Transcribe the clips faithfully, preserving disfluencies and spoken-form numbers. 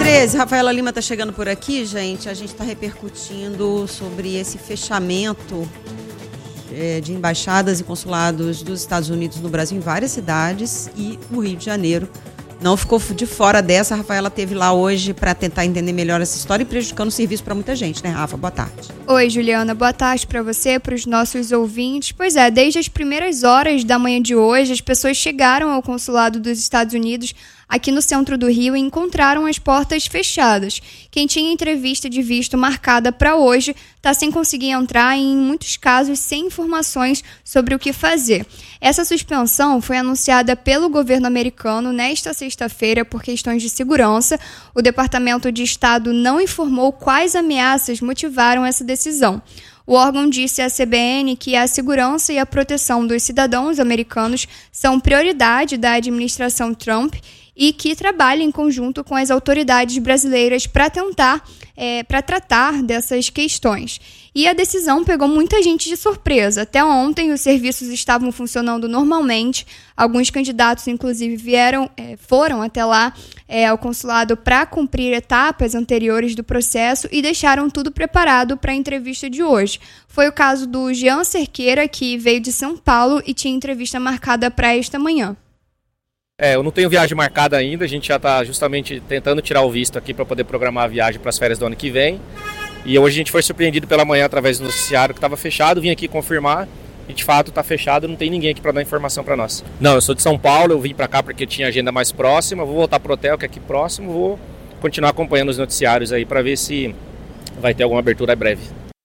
treze, Rafaela Lima está chegando por aqui, gente. A gente está repercutindo sobre esse fechamento é, de embaixadas e consulados dos Estados Unidos no Brasil em várias cidades, e o Rio de Janeiro não ficou de fora dessa. A Rafaela esteve lá hoje para tentar entender melhor essa história e prejudicando o serviço para muita gente, né, Rafa? Boa tarde. Oi, Juliana. Boa tarde para você, para os nossos ouvintes. Pois é, desde as primeiras horas da manhã de hoje, as pessoas chegaram ao consulado dos Estados Unidos aqui no centro do Rio e encontraram as portas fechadas. Quem tinha entrevista de visto marcada para hoje está sem conseguir entrar e, em muitos casos, sem informações sobre o que fazer. Essa suspensão foi anunciada pelo governo americano nesta sexta-feira por questões de segurança. O Departamento de Estado não informou quais ameaças motivaram essa decisão. O órgão disse à C B N que a segurança e a proteção dos cidadãos americanos são prioridade da administração Trump e que trabalha em conjunto com as autoridades brasileiras para tentar, é, para tratar dessas questões. E a decisão pegou muita gente de surpresa. Até ontem os serviços estavam funcionando normalmente. Alguns candidatos, inclusive, vieram, é, foram até lá é, ao consulado para cumprir etapas anteriores do processo e deixaram tudo preparado para a entrevista de hoje. Foi o caso do Jean Cerqueira, que veio de São Paulo e tinha entrevista marcada para esta manhã. É, eu não tenho viagem marcada ainda, a gente já está justamente tentando tirar o visto aqui para poder programar a viagem para as férias do ano que vem. E hoje a gente foi surpreendido pela manhã através do noticiário que estava fechado, vim aqui confirmar e de fato está fechado, não tem ninguém aqui para dar informação para nós. Não, eu sou de São Paulo, eu vim para cá porque tinha agenda mais próxima, vou voltar para o hotel que é aqui próximo, vou continuar acompanhando os noticiários aí para ver se vai ter alguma abertura breve.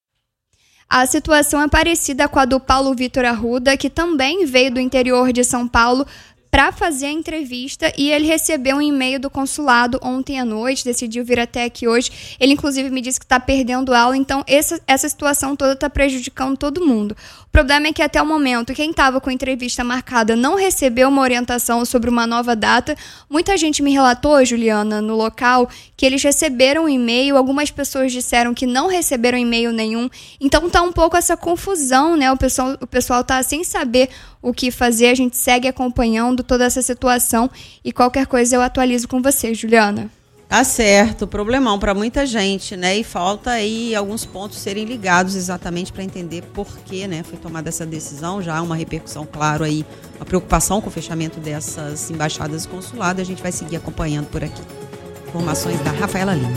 A situação é parecida com a do Paulo Vitor Arruda, que também veio do interior de São Paulo para fazer a entrevista, e ele recebeu um e-mail do consulado ontem à noite, decidiu vir até aqui hoje. Ele, inclusive, me disse que está perdendo aula, então essa, essa situação toda está prejudicando todo mundo. O problema é que, até o momento, quem estava com a entrevista marcada não recebeu uma orientação sobre uma nova data. Muita gente me relatou, Juliana, no local, que eles receberam um e-mail, algumas pessoas disseram que não receberam e-mail nenhum, então está um pouco essa confusão, né? O pessoal o pessoal está sem saber o que fazer. A gente segue acompanhando toda essa situação e qualquer coisa eu atualizo com você, Juliana. Tá certo, problemão para muita gente, né? E falta aí alguns pontos serem ligados exatamente para entender por que, né, foi tomada essa decisão. Já há uma repercussão, claro, aí, uma preocupação com o fechamento dessas embaixadas e consulados. A gente vai seguir acompanhando por aqui. Informações da Rafaela Lima.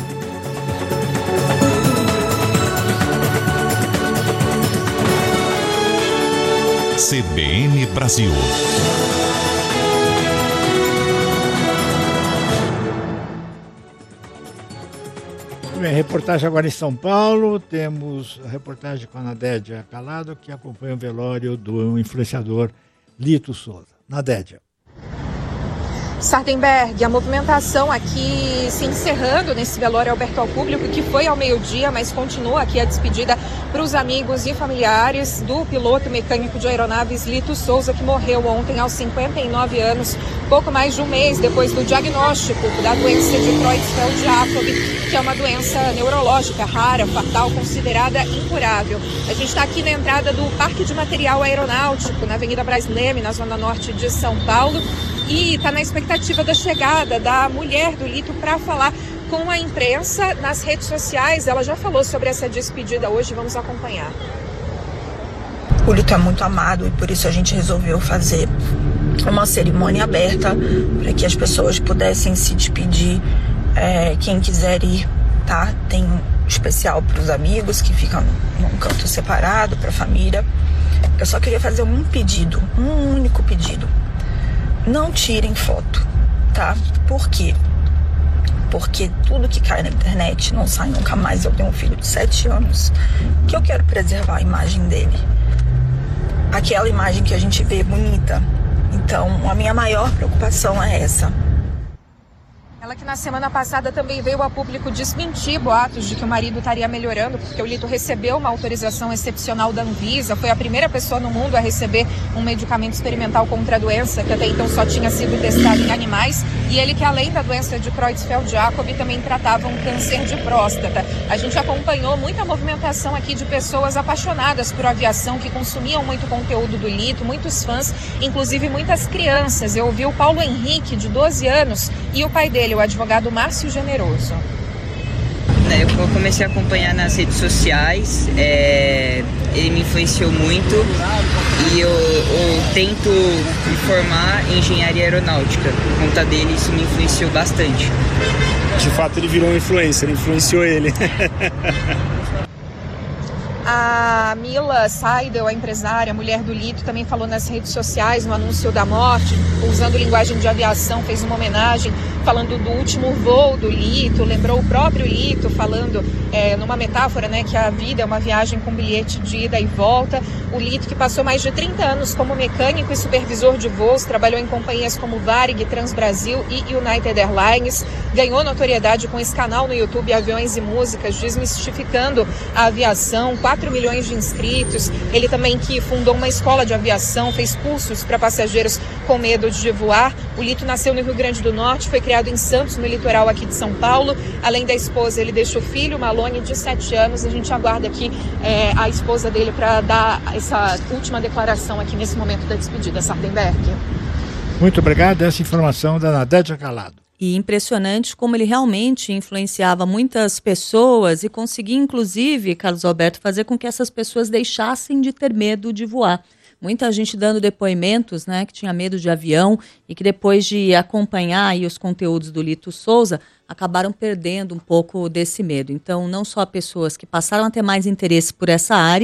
C B N Brasil. Bem, reportagem agora em São Paulo. Temos a reportagem com a Nadédia Calado, que acompanha o velório do influenciador Lito Souza. Nadédia. Sardenberg, a movimentação aqui se encerrando nesse velório aberto ao público, que foi ao meio-dia, mas continua aqui a despedida para os amigos e familiares do piloto mecânico de aeronaves Lito Souza, que morreu ontem aos cinquenta e nove anos, pouco mais de um mês depois do diagnóstico da doença de Creutzfeldt-Jakob, que é uma doença neurológica rara, fatal, considerada incurável. A gente está aqui na entrada do Parque de Material Aeronáutico, na Avenida Braz Leme, na zona norte de São Paulo, e está na expectativa da chegada da mulher do Lito para falar com a imprensa nas redes sociais. Ela já falou sobre essa despedida hoje, vamos acompanhar. O Lito é muito amado e por isso a gente resolveu fazer uma cerimônia aberta para que as pessoas pudessem se despedir. É, quem quiser ir, tá? Tem um especial para os amigos que ficam num canto separado, para a família. Eu só queria fazer um pedido, um único pedido. Não tirem foto, tá? Por quê? Porque tudo que cai na internet não sai nunca mais. Eu tenho um filho de sete anos que eu quero preservar a imagem dele. Aquela imagem que a gente vê bonita. Então, a minha maior preocupação é essa. Ela que na semana passada também veio a público desmentir boatos de que o marido estaria melhorando, porque o Lito recebeu uma autorização excepcional da Anvisa, foi a primeira pessoa no mundo a receber um medicamento experimental contra a doença, que até então só tinha sido testado em animais, e ele que além da doença de Creutzfeldt-Jakob também tratava um câncer de próstata. A gente acompanhou muita movimentação aqui de pessoas apaixonadas por aviação, que consumiam muito conteúdo do Lito, muitos fãs, inclusive muitas crianças. Eu ouvi o Paulo Henrique, de doze anos, e o pai dele, o advogado Márcio Generoso. Eu comecei a acompanhar nas redes sociais, é, ele me influenciou muito e eu, eu tento me formar em engenharia aeronáutica. Por conta dele, isso me influenciou bastante. De fato, ele virou um influencer, influenciou ele. A Mila Seidel, a empresária, a mulher do Lito, também falou nas redes sociais no anúncio da morte, usando linguagem de aviação, fez uma homenagem falando do último voo do Lito, lembrou o próprio Lito falando é, numa metáfora, né, que a vida é uma viagem com bilhete de ida e volta. O Lito, que passou mais de trinta anos como mecânico e supervisor de voos, trabalhou em companhias como Varig, Transbrasil e United Airlines, ganhou notoriedade com esse canal no YouTube Aviões e Músicas, desmistificando a aviação, quatro milhões de inscritos. Ele também que fundou uma escola de aviação, fez cursos para passageiros com medo de voar. O Lito nasceu no Rio Grande do Norte, foi criado em Santos, no litoral aqui de São Paulo. Além da esposa, ele deixou filho, Malone, de sete anos. A gente aguarda aqui é, a esposa dele para dar essa última declaração aqui nesse momento da despedida. Sardenberg. Muito obrigado. Essa informação da Nadédia Calado. E impressionante como ele realmente influenciava muitas pessoas e conseguia, inclusive, Carlos Alberto, fazer com que essas pessoas deixassem de ter medo de voar. Muita gente dando depoimentos, né, que tinha medo de avião e que depois de acompanhar aí os conteúdos do Lito Souza, acabaram perdendo um pouco desse medo. Então, não só pessoas que passaram a ter mais interesse por essa área,